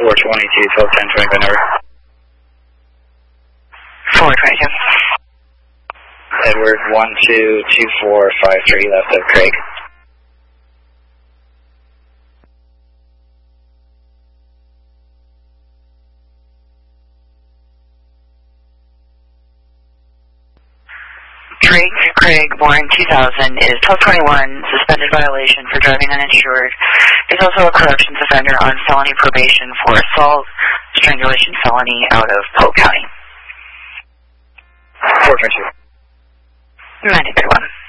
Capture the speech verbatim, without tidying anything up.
four twenty-two, twelve ten, twenty-five number. four twenty-two. Edward, one two two four five three, left of Craig. Drake Craig, born two thousand, is twelve twenty-one, suspended violation for driving uninsured. Is also a corrections offender on felony probation for assault, strangulation felony out of Polk County. four twenty-two. ninety thirty-one.